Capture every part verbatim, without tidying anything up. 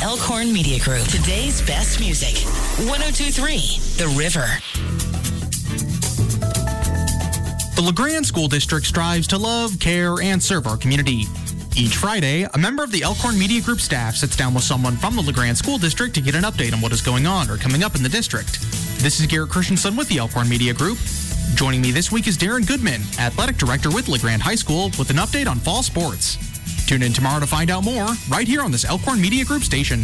Elkhorn Media Group. Today's best music. one oh two point three The River. The LeGrand School District strives to love, care, and serve our community. Each Friday, a member of the Elkhorn Media Group staff sits down with someone from the LeGrand School District to get an update on what is going on or coming up in the district. This is Garrett Christensen with the Elkhorn Media Group. Joining me this week is Darren Goodman, Athletic Director with LeGrand High School, with an update on fall sports. Tune in tomorrow to find out more, right here on this Elkhorn Media Group station.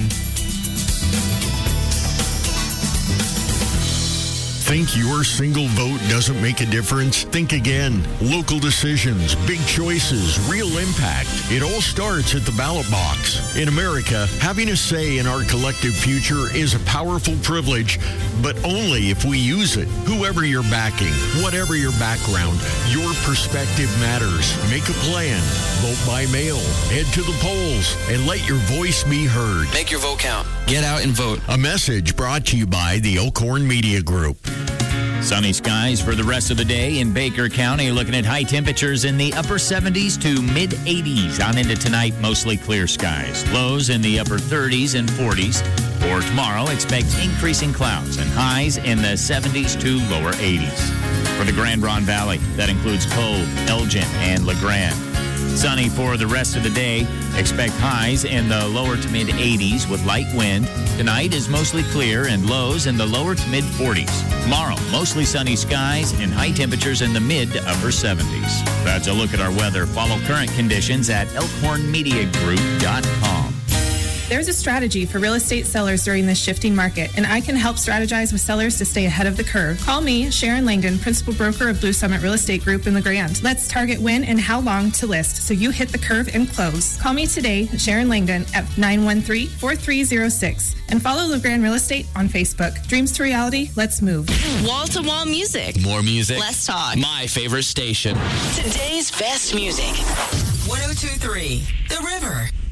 Think your single vote doesn't make a difference? Think again. Local decisions, big choices, real impact. It all starts at the ballot box. In America, having a say in our collective future is a powerful privilege, but only if we use it. Whoever you're backing, whatever your background, your perspective matters. Make a plan. Vote by mail. Head to the polls and let your voice be heard. Make your vote count. Get out and vote. A message brought to you by the Elkhorn Media Group. Sunny skies for the rest of the day in Baker County. Looking at high temperatures in the upper seventies to mid eighties. On into tonight, mostly clear skies. Lows in the upper thirties and forties. For tomorrow, expect increasing clouds and highs in the seventies to lower eighties. For the Grand Ronde Valley, that includes Cove, Elgin, and LeGrand. Sunny for the rest of the day. Expect highs in the lower to mid eighties with light wind. Tonight is mostly clear and lows in the lower to mid forties. Tomorrow, mostly sunny skies and high temperatures in the mid to upper seventies. That's a look at our weather. Follow current conditions at elkhorn media group dot com. There's a strategy for real estate sellers during this shifting market, and I can help strategize with sellers to stay ahead of the curve. Call me, Sharon Langdon, Principal Broker of Blue Summit Real Estate Group in LeGrand. Let's target when and how long to list so you hit the curve and close. Call me today, Sharon Langdon, at nine one three, four three zero six, and follow LeGrand Real Estate on Facebook. Dreams to reality, let's move. Wall-to-wall music. More music. Less talk. My favorite station. Today's best music. one oh two point three The River.